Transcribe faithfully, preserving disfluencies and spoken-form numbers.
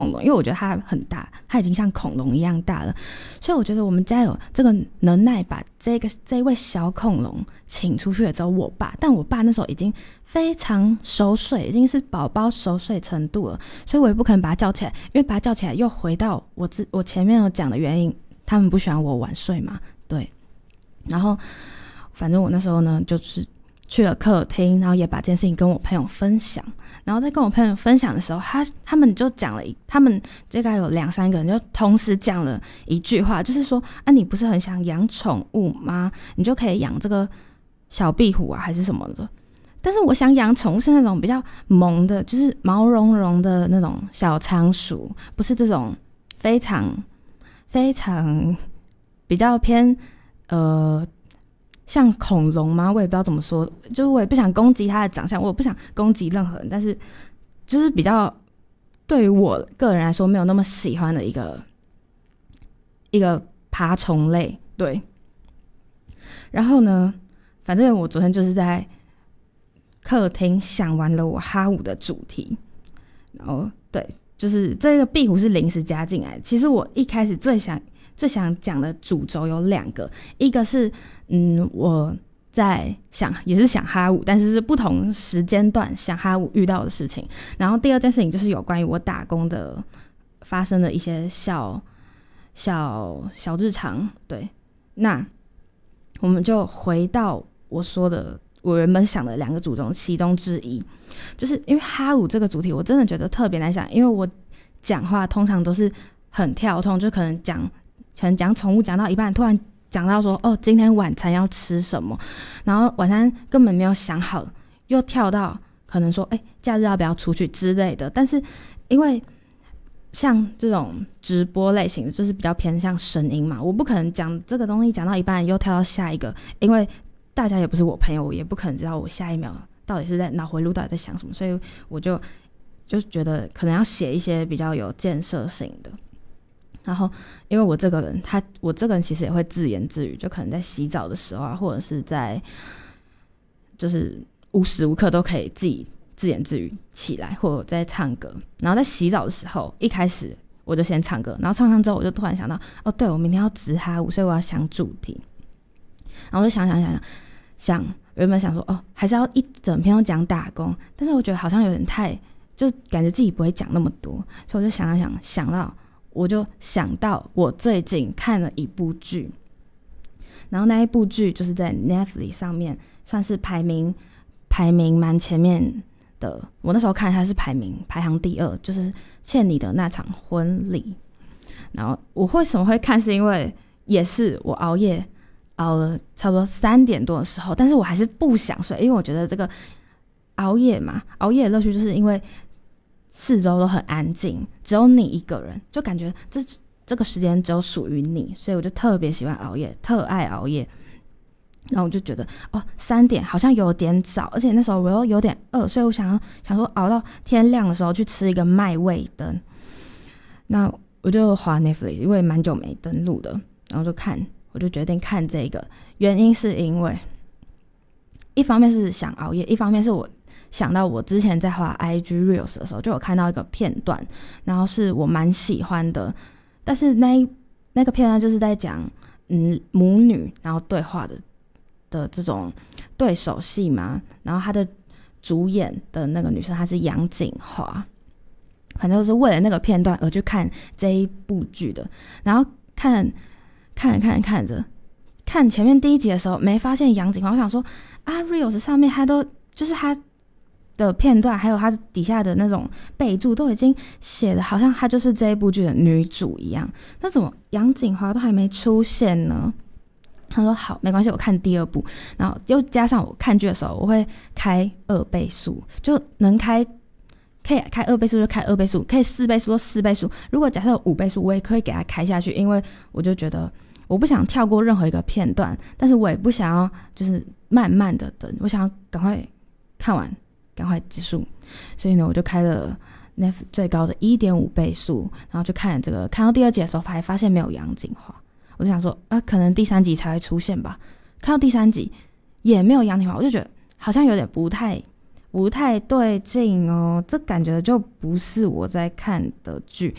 恐龙，因为我觉得它很大，它已经像恐龙一样大了，所以我觉得我们家有这个能耐把这个这一位小恐龙请出去的只有我爸，但我爸那时候已经非常熟睡，已经是宝宝熟睡程度了，所以我也不可能把他叫起来，因为把他叫起来又回到我自我前面有讲的原因，他们不喜欢我晚睡嘛，对。然后反正我那时候呢就是去了客厅，然后也把这件事情跟我朋友分享，然后在跟我朋友分享的时候，他他们就讲了一，他们大概有两三个人就同时讲了一句话，就是说啊，你不是很想养宠物吗？你就可以养这个小壁虎啊，还是什么的。但是我想养宠物是那种比较萌的，就是毛茸茸的那种小仓鼠，不是这种非常非常比较偏呃。像恐龙吗？我也不知道怎么说，就是我也不想攻击它的长相，我也不想攻击任何人，但是就是比较对于我个人来说没有那么喜欢的一个一个爬虫类，对。然后呢，反正我昨天就是在客厅想完了我哈五的主题，然后对，就是这个壁虎是临时加进来的。其实我一开始最想最想讲的主轴有两个，一个是嗯我在想也是想哈五，但是是不同时间段想哈五遇到的事情。然后第二件事情就是有关于我打工的发生的一些小小小日常。对，那我们就回到我说的我原本想的两个主轴其中之一，就是因为哈五这个主题我真的觉得特别难想，因为我讲话通常都是很跳痛，就可能讲可能讲宠物讲到一半突然讲到说哦今天晚餐要吃什么，然后晚餐根本没有想好，又跳到可能说哎假日要不要出去之类的。但是因为像这种直播类型的就是比较偏向声音嘛，我不可能讲这个东西讲到一半又跳到下一个，因为大家也不是我朋友，我也不可能知道我下一秒到底是在脑回路到底在想什么，所以我就就觉得可能要写一些比较有建设性的。然后因为我这个人他我这个人其实也会自言自语，就可能在洗澡的时候啊，或者是在就是无时无刻都可以自己自言自语起来，或者在唱歌。然后在洗澡的时候一开始我就先唱歌，然后唱唱之后我就突然想到哦对，我明天要直哈舞，所以我要想主题。然后我就想想想想想原本想说哦还是要一整篇都讲打工，但是我觉得好像有点太就感觉自己不会讲那么多，所以我就想想想想到我就想到我最近看了一部剧，然后那一部剧就是在 Netflix 上面算是排名排名蛮前面的，我那时候看它是排名排行第二，就是欠你的那场婚礼。然后我为什么会看，是因为也是我熬夜熬了差不多三点多的时候，但是我还是不想睡，因为我觉得这个熬夜嘛，熬夜的乐趣就是因为四周都很安静，只有你一个人，就感觉这这个时间只有属于你，所以我就特别喜欢熬夜，特爱熬夜。然后我就觉得哦，三点好像有点早，而且那时候我又有点饿，所以我想要想说熬到天亮的时候去吃一个麦味登。那我就滑 Netflix， 因为蛮久没登录的，然后就看，我就决定看这个。原因是因为一方面是想熬夜，一方面是我想到我之前在滑 I G Reels 的时候就有看到一个片段，然后是我蛮喜欢的，但是那一那个片段就是在讲嗯母女然后对话的的这种对手戏嘛，然后她的主演的那个女生她是杨谨华，反正就是为了那个片段而去看这一部剧的。然后看看着看着看着看前面第一集的时候没发现杨谨华，我想说啊 Reels 上面她都就是她的片段还有她底下的那种备注都已经写的好像她就是这一部剧的女主一样，那怎么杨谨华都还没出现呢？他说好没关系，我看第二部，然后又加上我看剧的时候我会开二倍速，就能开可以开二倍速就开二倍速，可以四倍速就四倍速，如果假设有五倍速我也可以给它开下去，因为我就觉得我不想跳过任何一个片段，但是我也不想要就是慢慢的等，我想要赶快看完赶快结束，所以呢我就开了 Netflix 最高的 一点五 倍速，然后就看了这个，看到第二集的时候还发现没有杨谨华，我就想说啊可能第三集才会出现吧，看到第三集也没有杨谨华，我就觉得好像有点不太不太对劲哦，这感觉就不是我在看的剧。